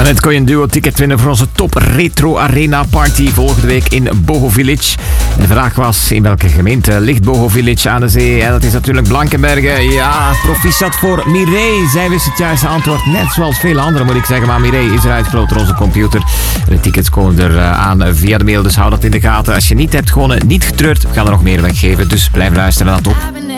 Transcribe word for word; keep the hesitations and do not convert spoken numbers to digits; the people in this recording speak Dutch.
Daarnet kon je een duo-ticket winnen voor onze top Retro Arena Party volgende week in Boho Village. En de vraag was, in welke gemeente ligt Boho Village aan de zee? En dat is natuurlijk Blankenberge. Ja, proficiat voor Mireille. Zij wist het juiste antwoord, net zoals vele anderen moet ik zeggen. Maar Mireille is eruit gesloten door onze computer. De tickets komen er aan via de mail, dus hou dat in de gaten. Als je niet hebt gewonnen, niet getreurd. We gaan er nog meer weggeven, dus blijf luisteren naar top.